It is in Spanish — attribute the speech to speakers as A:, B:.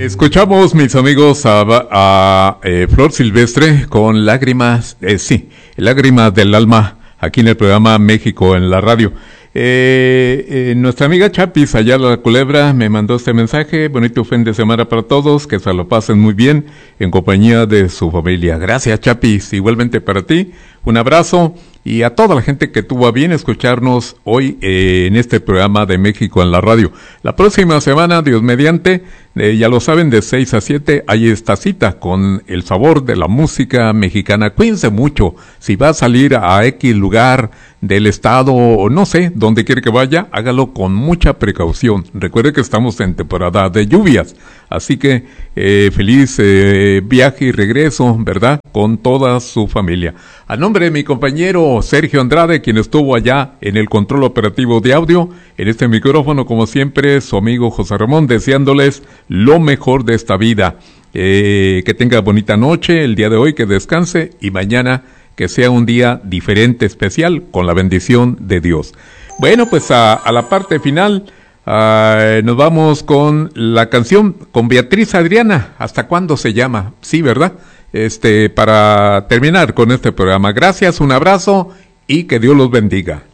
A: Escuchamos, mis amigos, a Flor Silvestre con lágrimas, lágrimas del alma, aquí en el programa México en la radio. Nuestra amiga Chapis, allá la Culebra, me mandó este mensaje: bonito fin de semana para todos, que se lo pasen muy bien en compañía de su familia. Gracias, Chapis, igualmente para ti, un abrazo, y a toda la gente que tuvo a bien escucharnos hoy en este programa de México en la radio. La próxima semana, Dios mediante, ya lo saben, de 6 a 7 hay esta cita con el sabor de la música mexicana. Cuídense mucho, si va a salir a X lugar del estado o no sé, donde quiere que vaya, hágalo con mucha precaución. Recuerde que estamos en temporada de lluvias, así que feliz viaje y regreso, ¿verdad?, con toda su familia. A nombre de mi compañero Sergio Andrade, quien estuvo allá en el control operativo de audio, en este micrófono, como siempre, su amigo José Ramón, deseándoles lo mejor de esta vida. Que tenga bonita noche el día de hoy, que descanse, y mañana que sea un día diferente, especial, con la bendición de Dios. Bueno, pues a la parte final, nos vamos con la canción, con Beatriz Adriana. ¿Hasta cuándo se llama? Sí, ¿verdad? Para terminar con este programa. Gracias, un abrazo y que Dios los bendiga.